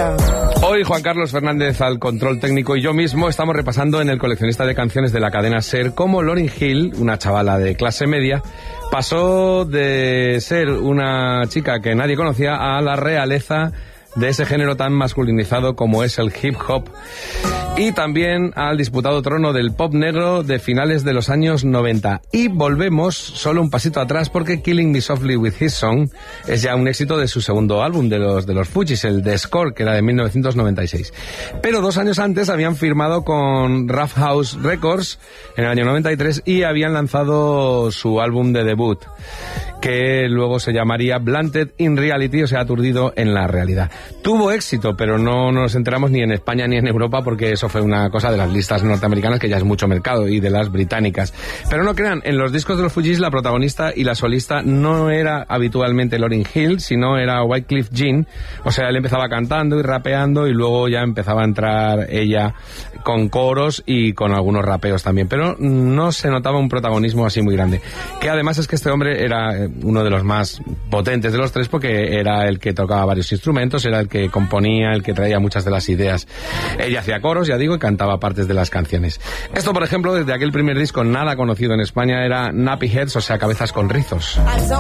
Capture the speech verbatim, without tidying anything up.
Vaya. Hoy Juan Carlos Fernández al control técnico y yo mismo estamos repasando en el coleccionista de canciones de la cadena SER cómo Lauryn Hill, una chavala de clase media, pasó de ser una chica que nadie conocía a la realeza de ese género tan masculinizado como es el hip hop, y también al disputado trono del pop negro de finales de los años noventa. Y volvemos solo un pasito atrás porque Killing Me Softly with His Song es ya un éxito de su segundo álbum de los de los Fugees, el The Score, que era de mil novecientos noventa y seis. Pero dos años antes habían firmado con Rough House Records en el año noventa y tres y habían lanzado su álbum de debut, que luego se llamaría Blunted in Reality, o sea, aturdido en la realidad. Tuvo éxito, pero no nos enteramos ni en España ni en Europa, porque eso fue una cosa de las listas norteamericanas, que ya es mucho mercado, y de las británicas. Pero no crean, en los discos de los Fugees la protagonista y la solista no era habitualmente Lauryn Hill, sino era Wyclef Jean. O sea, él empezaba cantando y rapeando y luego ya empezaba a entrar ella con coros y con algunos rapeos también, pero no se notaba un protagonismo así muy grande. Que además es que este hombre era uno de los más potentes de los tres, porque era el que tocaba varios instrumentos, era el que componía, el que traía muchas de las ideas. Ella hacía coros, ya digo, y cantaba partes de las canciones. Esto, por ejemplo, desde aquel primer disco nada conocido en España, era Nappy Heads, o sea, cabezas con rizos.